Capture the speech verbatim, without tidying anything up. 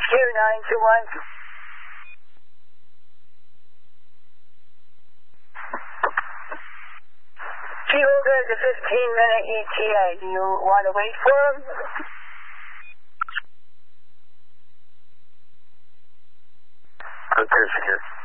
two nine two one. Fuel goes a fifteen minute E T A. Do you want to wait for him? Okay,